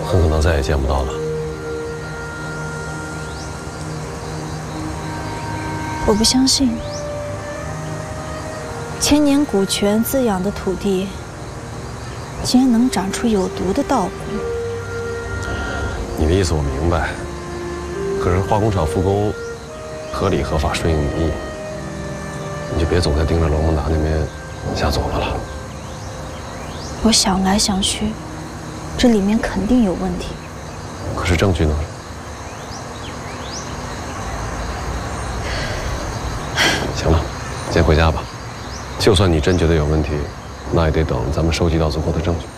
很可能再也见不到了。 我不相信，千年古泉滋养的土地，竟然能长出有毒的稻谷。 你的意思我明白，可是化工厂复工，合理合法顺应民意，你就别总在盯着罗蒙达那边瞎琢磨了。 我想来想去，这里面肯定有问题。 可是证据呢？行了，先回家吧。就算你真觉得有问题，那也得等咱们收集到足够的证据。